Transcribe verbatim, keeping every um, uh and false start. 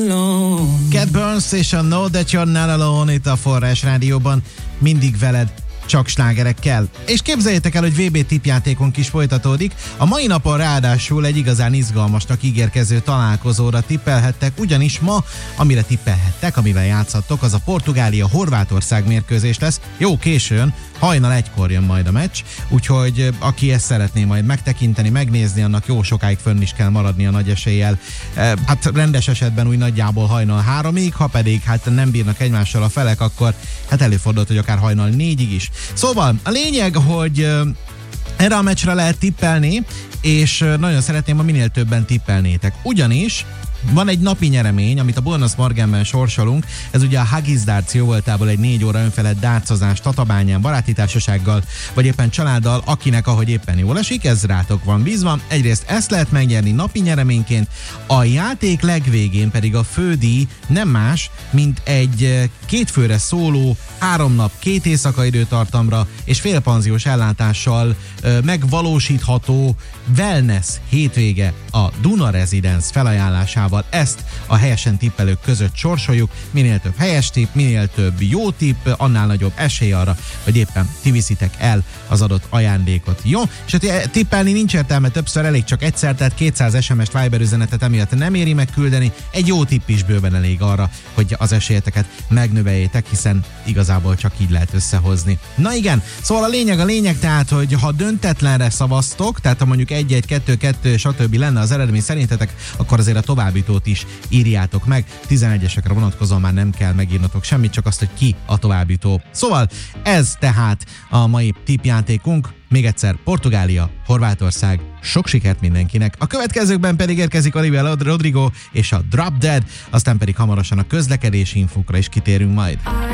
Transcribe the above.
Cat Burns és a Know That You're Not Alone itt a Forrás Rádióban, mindig veled, csak slágerekkel. És képzeljétek el, hogy vé bé tippjátékunk is folytatódik. A mai napon ráadásul egy igazán izgalmasnak ígérkező találkozóra tippelhettek, ugyanis ma, amire tippelhettek, amivel játszhattok, az a Portugália-Horvátország mérkőzés lesz. Jó későn, hajnal egykor jön majd a meccs, úgyhogy aki ezt szeretné majd megtekinteni, megnézni, annak jó sokáig fönn is kell maradni a nagy eséllyel. Hát rendes esetben úgy nagyjából hajnal háromig, ha pedig hát nem bírnak egymással a felek, akkor hát előfordult, hogy akár hajnal négyig is. Szóval a lényeg, hogy erre a meccsre lehet tippelni, és nagyon szeretném, ha minél többen tippelnétek. Ugyanis van egy napi nyeremény, amit a Bonus Morganben sorsolunk. Ez ugye a Haggis Darts jóvoltából egy négy óra önfelett dárcozás Tatabányán, baráti társasággal, vagy éppen családdal, akinek ahogy éppen jól esik, ez rátok van bízva. Egyrészt ezt lehet megnyerni napi nyereményként, a játék legvégén pedig a fődíj nem más, mint egy kétfőre szóló, három nap, két éjszaka időtartamra és félpanziós ellátással ö, megvalósítható wellness hétvége a Duna Residence felajánlásával. Ezt a helyesen tippelők között sorsoljuk. Minél több helyes tipp, minél több jó tipp, annál nagyobb esély arra, hogy éppen ti viszitek el az adott ajándékot. Jó? És hát tippelni nincs értelme többször, elég csak egyszer, tehát kétszáz es em es-t, Viber üzenetet emiatt nem éri megküldeni. Egy jó tipp is bőven elég arra, hogy az esélyeteket megnöveljétek, hiszen igazából csak így lehet összehozni. Na igen, szóval a lényeg a lényeg, tehát, hogy ha döntetlenre szavaztok, tehát ha mondjuk egy egy kettő kettő stb. Lenne az eredmény szerintetek, akkor azért a továbbjutót is írjátok meg. tizenegyesekre vonatkozóan már nem kell megírnotok semmit, csak azt, hogy ki a továbbjutó. Szóval ez tehát a mai tippjátékunk. Még egyszer Portugália, Horvátország, sok sikert mindenkinek. A következőkben pedig érkezik Olivia Rodrigo és a Drop Dead, aztán pedig hamarosan a közlekedési infókra is kitérünk majd.